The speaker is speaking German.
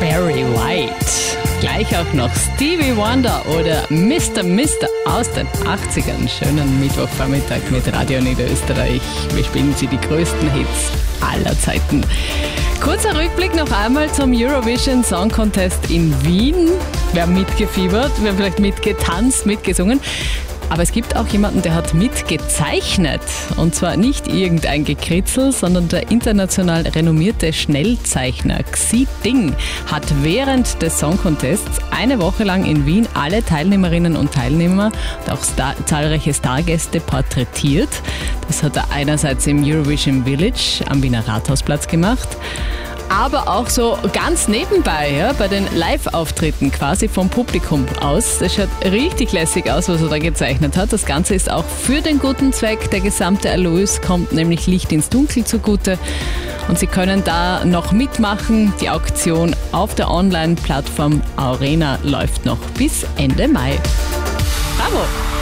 Barry White. Gleich auch noch Stevie Wonder oder Mr. aus den 80ern. Schönen Mittwochvormittag mit Radio Niederösterreich. Wir spielen Sie die größten Hits aller Zeiten. Kurzer Rückblick noch einmal zum Eurovision Song Contest in Wien. Wir haben mitgefiebert, wir haben vielleicht mitgetanzt, mitgesungen. Aber es gibt auch jemanden, der hat mitgezeichnet. Und zwar nicht irgendein Gekritzel, sondern der international renommierte Schnellzeichner Xi Ding hat während des Song Contests eine Woche lang in Wien alle Teilnehmerinnen und Teilnehmer und auch zahlreiche Stargäste porträtiert. Das hat er einerseits im Eurovision Village am Wiener Rathausplatz gemacht, aber auch so ganz nebenbei, ja, bei den Live-Auftritten quasi vom Publikum aus. Das schaut richtig lässig aus, was er da gezeichnet hat. Das Ganze ist auch für den guten Zweck. Der gesamte Erlös kommt nämlich Licht ins Dunkel zugute. Und Sie können da noch mitmachen. Die Auktion auf der Online-Plattform Arena läuft noch bis Ende Mai. Bravo!